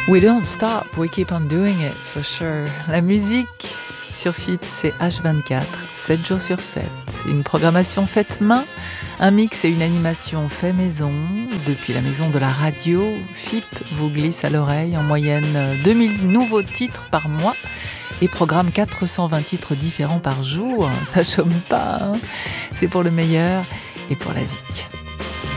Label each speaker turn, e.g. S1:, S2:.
S1: We don't stop, we keep on doing it, for sure. La musique sur FIP, c'est H24, 7 jours sur 7. Une programmation faite main, un mix et une animation fait maison. Depuis la maison de la radio, FIP vous glisse à l'oreille en moyenne 2000 nouveaux titres par mois et programme 420 titres différents par jour. Ça chôme pas, hein. C'est pour le meilleur et pour la zik.